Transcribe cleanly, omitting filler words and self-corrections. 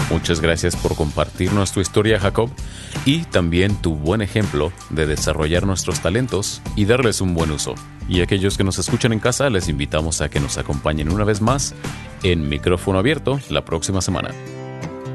Muchas gracias por compartirnos tu historia, Jacob, y también tu buen ejemplo de desarrollar nuestros talentos y darles un buen uso. Y a aquellos que nos escuchan en casa, les invitamos a que nos acompañen una vez más en Micrófono Abierto la próxima semana.